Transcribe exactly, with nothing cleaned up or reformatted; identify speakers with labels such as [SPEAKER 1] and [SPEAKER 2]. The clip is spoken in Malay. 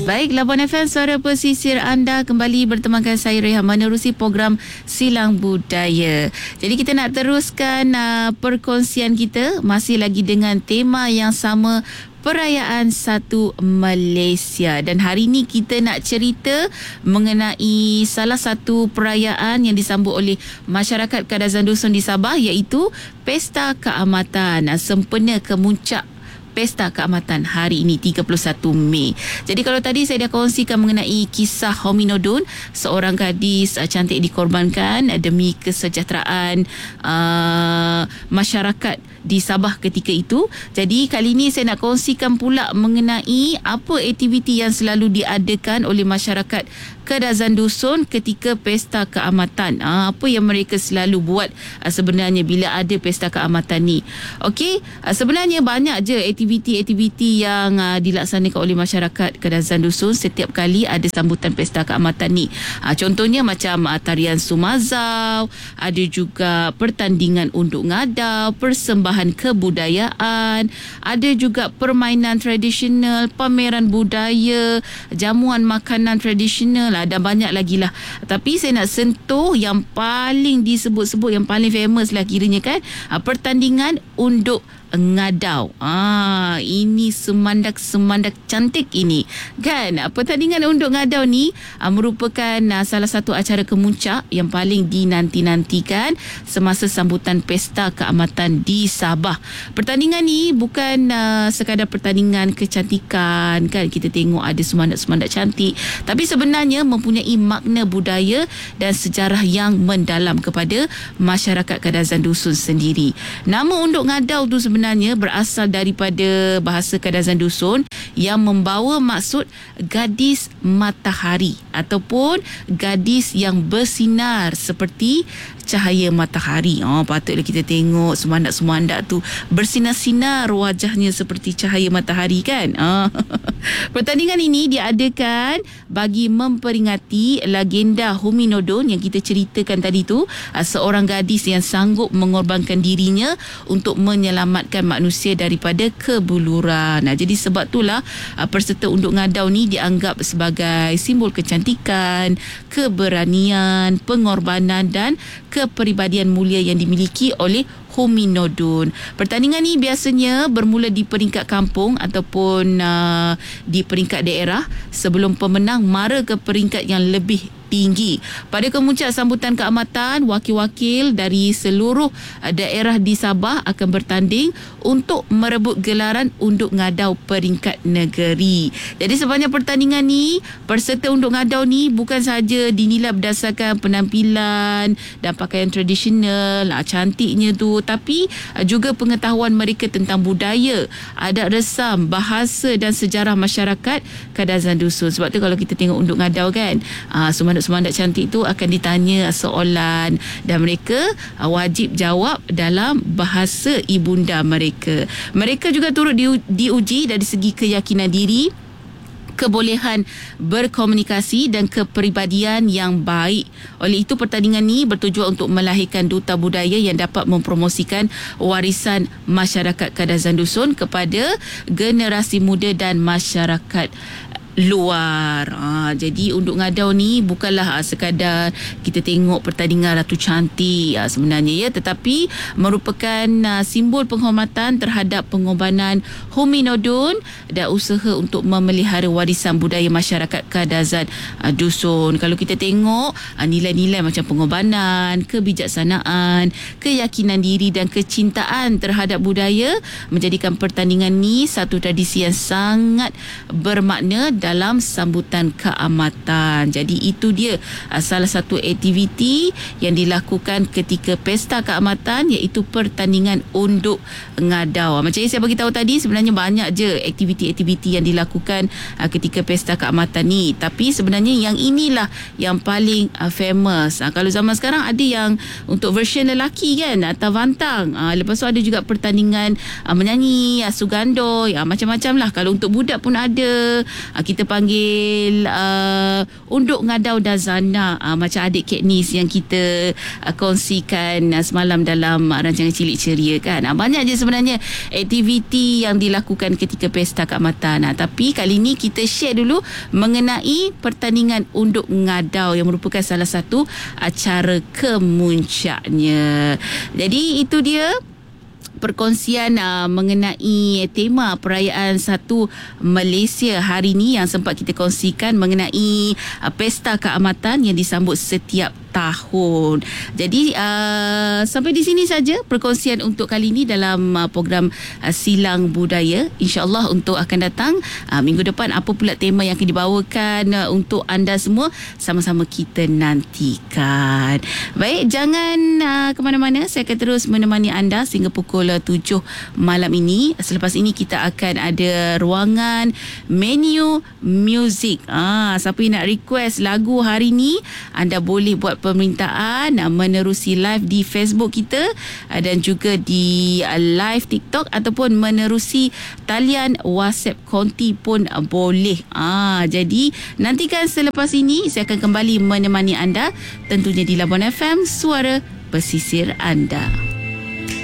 [SPEAKER 1] Baik, Labuan F M, suara pesisir anda, kembali bertemankan saya Rehan menerusi program Silang Budaya. Jadi kita nak teruskan uh, perkongsian kita masih lagi dengan tema yang sama, Perayaan Satu Malaysia. Dan hari ini kita nak cerita mengenai salah satu perayaan yang disambut oleh masyarakat Kadazan Dusun di Sabah, iaitu Pesta Keamatan. Sempena kemuncak Pesta Keamatan hari ini tiga puluh satu Mei. Jadi kalau tadi saya dah kongsikan mengenai kisah Hominodun, seorang gadis uh, cantik dikorbankan uh, demi kesejahteraan uh, masyarakat di Sabah ketika itu. Jadi kali ini saya nak kongsikan pula mengenai apa aktiviti yang selalu diadakan oleh masyarakat Kadazan Dusun ketika Pesta Keamatan. Uh, apa yang mereka selalu buat uh, sebenarnya bila ada Pesta Keamatan ni. Okey, uh, sebenarnya banyak je aktiviti-aktiviti yang uh, dilaksanakan oleh masyarakat Kadazan Dusun setiap kali ada sambutan Pesta Keamatan ni. Uh, contohnya macam uh, tarian Sumazau, ada juga pertandingan unduk ngadau, persembahan kebudayaan, ada juga permainan tradisional, pameran budaya, jamuan makanan tradisional, dan banyak lagi lah. Tapi saya nak sentuh yang paling disebut-sebut, yang paling famous lah kiranya kan, pertandingan unduk ngadau. Ah, ini semandak-semandak cantik ini. Kan? Pertandingan unduk ngadau ni ah, merupakan ah, salah satu acara kemuncak yang paling dinanti-nantikan semasa sambutan Pesta Keamatan di Sabah. Pertandingan ni bukan ah, sekadar pertandingan kecantikan kan, kita tengok ada semandak-semandak cantik, tapi sebenarnya mempunyai makna budaya dan sejarah yang mendalam kepada masyarakat Kadazan Dusun sendiri. Nama unduk ngadau tu sebenarnya sebenarnya berasal daripada bahasa Kadazan Dusun yang membawa maksud gadis matahari ataupun gadis yang bersinar seperti cahaya matahari. Oh, patutlah kita tengok semandak-semandak tu bersinar-sinar wajahnya seperti cahaya matahari kan. Ah. Pertandingan ini diadakan bagi memperingati legenda Hominodun yang kita ceritakan tadi tu, seorang gadis yang sanggup mengorbankan dirinya untuk menyelamatkan manusia daripada kebuluran. Nah, jadi sebab itulah peserta unduk ngadau ni dianggap sebagai simbol kecantikan, keberanian, pengorbanan dan kepribadian mulia yang dimiliki oleh Hominodun. Pertandingan ni biasanya bermula di peringkat kampung ataupun uh, di peringkat daerah sebelum pemenang mara ke peringkat yang lebih tinggi. Pada kemuncak sambutan keamatan, wakil-wakil dari seluruh daerah di Sabah akan bertanding untuk merebut gelaran unduk ngadau peringkat negeri. Jadi sepanjang pertandingan ni, peserta unduk ngadau ni bukan sahaja dinilai berdasarkan penampilan dan pakaian tradisional, cantiknya tu, tapi juga pengetahuan mereka tentang budaya, adat resam, bahasa dan sejarah masyarakat Kadazan Dusun. Sebab tu kalau kita tengok unduk ngadau kan, semandak-semandak cantik tu akan ditanya soalan dan mereka wajib jawab dalam bahasa ibunda mereka. Mereka juga turut diuji dari segi keyakinan diri, kebolehan berkomunikasi dan kepribadian yang baik. Oleh itu pertandingan ni bertujuan untuk melahirkan duta budaya yang dapat mempromosikan warisan masyarakat Kadazan Dusun kepada generasi muda dan masyarakat luar. Ha, jadi unduk ngadau ni bukanlah ha, sekadar kita tengok pertandingan ratu cantik ha, sebenarnya ya, tetapi merupakan ha, simbol penghormatan terhadap pengorbanan Hominodun dan usaha untuk memelihara warisan budaya masyarakat Kadazan ha, Dusun. Kalau kita tengok ha, nilai-nilai macam pengorbanan, kebijaksanaan, keyakinan diri dan kecintaan terhadap budaya menjadikan pertandingan ni satu tradisi yang sangat bermakna dalam sambutan keamatan. Jadi itu dia uh, salah satu aktiviti yang dilakukan ketika Pesta Keamatan, iaitu pertandingan unduk ngadau. Macam yang saya bagi tahu tadi, sebenarnya banyak je aktiviti-aktiviti yang dilakukan uh, ketika Pesta Keamatan ni, tapi sebenarnya yang inilah yang paling uh, famous. Uh, kalau zaman sekarang ada yang untuk version lelaki kan, atau vantang. Uh, lepas tu ada juga pertandingan uh, menyanyi, uh, sugandoi, uh, macam-macam lah. Kalau untuk budak pun ada. Uh, kita panggil uh, Unduk Ngadau Dazana, uh, macam adik Kak Nis yang kita uh, kongsikan uh, semalam dalam uh, rancangan Cilik Ceria kan. Uh, banyak je sebenarnya aktiviti yang dilakukan ketika Pesta Keamatan. Uh, tapi kali ni kita share dulu mengenai pertandingan Unduk Ngadau yang merupakan salah satu acara kemuncaknya. Jadi itu dia perkongsian uh, mengenai tema perayaan satu Malaysia hari ni yang sempat kita kongsikan mengenai uh, Pesta Keamatan yang disambut setiap tahun. Jadi uh, sampai di sini saja perkongsian untuk kali ini dalam uh, program uh, Silang Budaya. InsyaAllah untuk akan datang uh, minggu depan apa pula tema yang akan dibawakan uh, untuk anda semua, sama-sama kita nantikan. Baik, jangan uh, ke mana-mana. Saya akan terus menemani anda sehingga pukul tujuh malam ini. Selepas ini kita akan ada ruangan menu muzik. Ah, siapa yang nak request lagu hari ni, anda boleh buat permintaan menerusi live di Facebook kita dan juga di live TikTok ataupun menerusi talian WhatsApp Konti pun boleh. Ah, jadi nantikan selepas ini saya akan kembali menemani anda tentunya di Labuan F M, suara pesisir anda.